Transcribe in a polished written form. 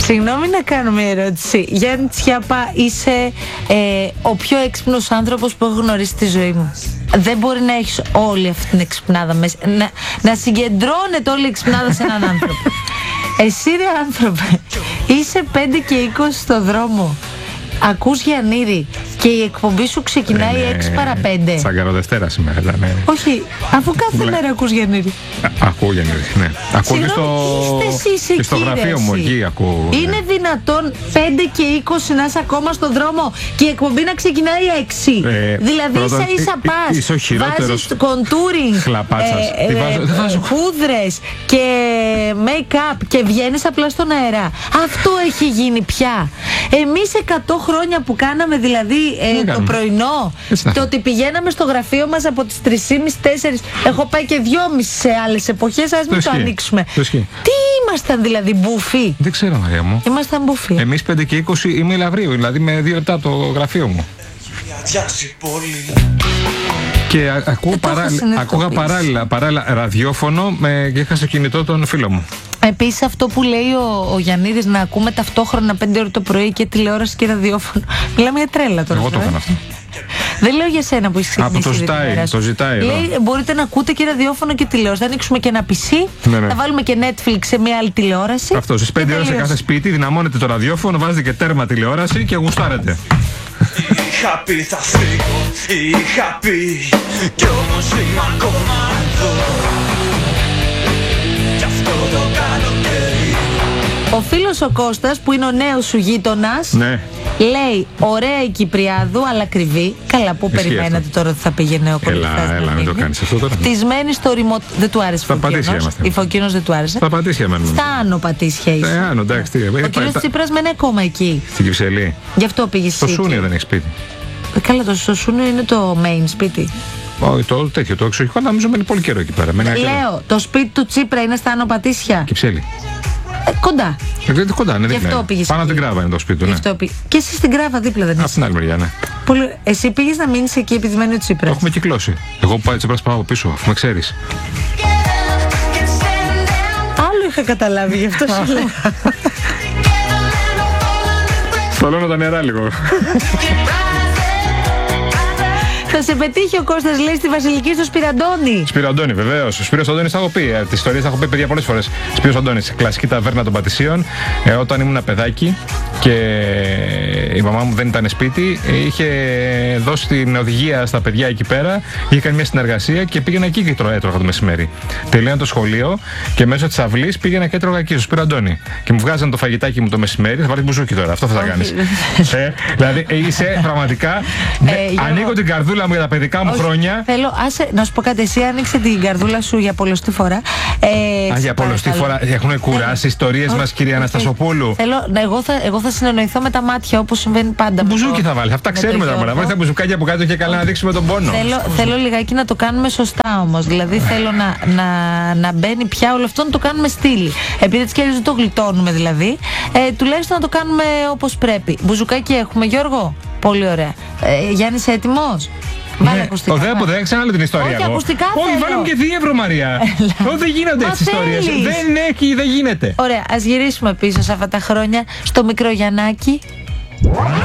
Συγγνώμη να κάνω μια ερώτηση. Γιάννη Τσιάπα, είσαι ο πιο έξυπνος άνθρωπος που έχω γνωρίσει στη ζωή μου. Δεν μπορεί να έχεις όλη αυτή την εξυπνάδα μέσα. Να συγκεντρώνεται όλη η εξυπνάδα σε έναν άνθρωπο. Εσύ ρε άνθρωπε, είσαι 5 και 20 στο δρόμο. Ακούς Γιαννήρη και η εκπομπή σου ξεκινάει 6 παρά 5. Τσαγκαρό Δευτέρα σήμερα ήταν. Ναι. Όχι, αφού κάθε μέρα ακούς Γιαννήρη. Ακούω Γιαννήρη, ναι. Ακούω και στο γραφείο μου, εκεί ακούω. Είναι δυνατόν 5 και 20 να είσαι ακόμα στον δρόμο και η εκπομπή να ξεκινάει 6? Δηλαδή ίσα πας, βάζεις contouring, πούδρες και make-up και βγαίνεις απλά στον αέρα. Αυτό έχει γίνει πια. Εμείς 100 χρόνια που κάναμε δηλαδή το πρωινό, το ότι πηγαίναμε στο γραφείο μας από τις 3.30-4, έχω πάει και 2.30 σε άλλες εποχές, ας μην το ανοίξουμε. Τι ήμασταν δηλαδή, μπουφί? Δεν ξέρω, Μαρία μου. Ήμασταν μπουφί. Εμείς 5 και 20 είμαι Λαβρίου, δηλαδή με 2 λεπτά από το γραφείο μου. Και ακούγα παράλληλα ραδιόφωνο και είχα στο κινητό τον φίλο μου. Επίσης αυτό που λέει ο Γιαννίδης, να ακούμε ταυτόχρονα 5 ώρες το πρωί και τηλεόραση και ραδιόφωνο. Μιλάμε για τρέλα τώρα. Εγώ το έκανα αυτό. Δεν λέω για σένα που είσαι ξεκινήσει. Το ζητάει. Λέει, μπορείτε να ακούτε και ραδιόφωνο και τηλεόραση. Θα ανοίξουμε και ένα PC, θα βάλουμε και Netflix σε μια άλλη τηλεόραση. Αυτό, στις 5 ώρες σε κάθε σπίτι δυναμώνετε το ραδιόφωνο, βάζετε και τέρμα τηλεόραση και γουστάρετε. Είχα πει θα φύγω, είχα πει κι όμως είμαι ακόμα εδώ. Κι αυτό το καλοκαίρι. Ο φίλος ο Κώστας που είναι ο νέος σου γείτονας, ναι, λέει ωραία η Κυπριάδου αλλά ακριβή. Καλά, που περιμένετε τώρα ότι θα πήγαινε ο Κολυφάς? Έλα, μην το κάνεις αυτό τώρα. Φτισμένη στο ρημο... Δεν του άρεσε η Φωκίνος, δεν του άρεσε. Στα Πατήσια μένουμε. Στα Άνω Πατήσια είσαι. Άνω, εντάξει, τι. Ο κύριος Τσίπρας μένει ακόμα εκεί. Στην Κυψελή. Γι' αυτό πήγε στο Σούνιο, δεν έχει σπίτι. Καλά, το Σούνιο είναι το main σπίτι. Όχι, το τέτοιο, το εξοχικό, νομίζω μένει πολύ καιρό εκεί πέρα. Λέω, το σπίτι του Τσίπρα είναι στα Άνω Πατήσια. Κυψέλη. Κοντά. Κοντά, ναι, δεν είναι. Πάνω από την Κράβα είναι το σπίτι του, ναι. Και εσύ στην Κράβα δίπλα δεν είσαι? Από την άλλη μεριά, ναι. Εσύ πήγες να μείνεις εκεί επειδή μένει ο Τσίπρας? Έχουμε κυκλώσει. Εγώ πάει Τσίπρας πάω από πίσω, αφού με ξέρεις. Άλλο είχα καταλάβει, γι' αυτό σου λέω. Θολώνω τα νερά λίγο. Θα σε πετύχει ο Κώστας, λέει, στη Βασιλική στο Σπυραντώνη. Σπυραντώνη, βεβαίως. Ο Σπύρος Αντώνης θα έχω πει. Τις ιστορίες θα έχω πει, παιδιά, πολλές φορές. Σπύρος Αντώνης, κλασική ταβέρνα των Πατησίων. Όταν ήμουν παιδάκι και η μαμά μου δεν ήταν σπίτι, είχε δώσει την οδηγία στα παιδιά εκεί πέρα. Είχε κάνει μια συνεργασία και πήγαινα εκεί και έτρωγα το μεσημέρι. Τελείωνα το σχολείο και μέσω της αυλής πήγαινα και έτρωγα εκεί στο Σπύρο Αντώνη. Και μου βγάζαν το φαγητάκι μου το μεσημέρι. Θα βάλεις μπουζούκι τώρα, αυτό θα κάνεις. Δηλαδή είσαι πραγματικά. Ανοίγω την καρδούλα μου για τα παιδικά μου χρόνια. Θέλω, να σου πω κάτι, εσύ άνοιξε την καρδούλα σου για πολλωστή φορά. Για πολλωστή φορά. Έχουν κουράσει ιστορίες μας, κυρία Αναστασοπούλου. Εγώ θα συνεννοηθώ με τα μάτια όπως συμβαίνει πάντα. Μπουζούκι θα βάλει. Αυτά ξέρουμε τα μωρά. Βάλει τα μπουζουκάκια από κάτω και καλά να δείξουμε τον πόνο. Θέλω λιγάκι να το κάνουμε σωστά όμως. Δηλαδή θέλω να μπαίνει πια όλο αυτό, να το κάνουμε στήλη. Επειδή έτσι κι αλλιώς δεν το γλιτώνουμε δηλαδή. Τουλάχιστον να το κάνουμε όπως πρέπει. Μπουζουκάκι έχουμε, Γιώργο? Πολύ ωραία. Γιάννη, είσαι έτοιμος? Βάλε ακουστικά. Δεν ξαναλέω την ιστορία. Όχι, ακουστικά θέλω. Όχι, βάλαμε και 2 ευρώ, Μαρία. Δεν γίνονται έτσι ιστορίες. Δεν γίνεται. Ωραία, ας γυρίσουμε πίσω σε αυτά τα χρόνια στο μικρό Γιαννάκι.